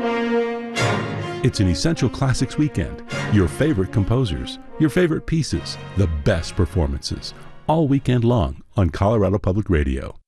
It's an Essential Classics weekend. Your favorite composers, your favorite pieces, the best performances, all weekend long on Colorado Public Radio.